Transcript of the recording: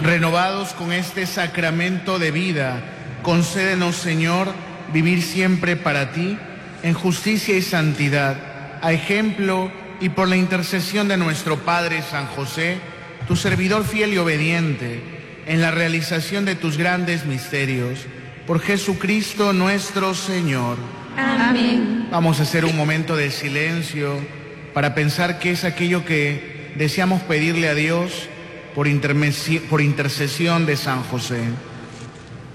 Renovados con este sacramento de vida, concédenos, Señor, vivir siempre para ti, en justicia y santidad, a ejemplo y por la intercesión de nuestro Padre San José, tu servidor fiel y obediente, en la realización de tus grandes misterios, por Jesucristo nuestro Señor. Amén. Vamos a hacer un momento de silencio para pensar qué es aquello que deseamos pedirle a Dios por intercesión de San José.